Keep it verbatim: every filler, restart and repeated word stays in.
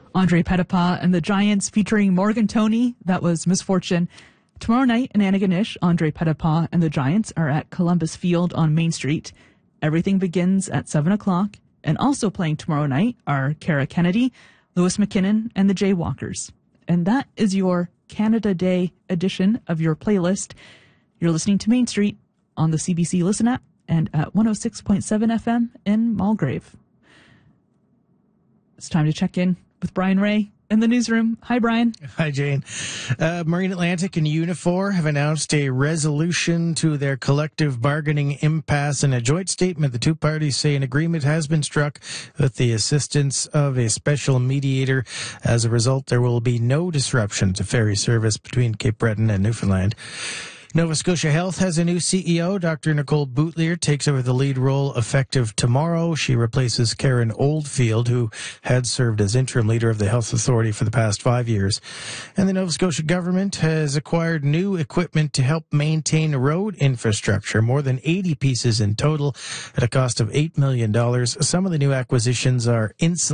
Andre Pettipas and the Giants featuring Morgan Toney. That was Misfortune. Tomorrow night in Antigonish, Andre Pettipas and the Giants are at Columbus Field on Main Street. Everything begins at seven o'clock. And also playing tomorrow night are Kara Kennedy, Lewis McKinnon, and the Jaywalkers. And that is your Canada Day edition of your playlist. You're listening to Main Street on the C B C Listen app and at one oh six point seven F M in Mulgrave. It's time to check in with Brian Ray in the newsroom. Hi, Brian. Hi, Jane. Uh, Marine Atlantic and Unifor have announced a resolution to their collective bargaining impasse. In a joint statement, the two parties say an agreement has been struck with the assistance of a special mediator. As a result, there will be no disruption to ferry service between Cape Breton and Newfoundland. Nova Scotia Health has a new C E O. Doctor Nicole Boutlier takes over the lead role effective tomorrow. She replaces Karen Oldfield, who had served as interim leader of the Health Authority for the past five years. And the Nova Scotia government has acquired new equipment to help maintain road infrastructure, more than eighty pieces in total at a cost of eight million dollars. Some of the new acquisitions are insulation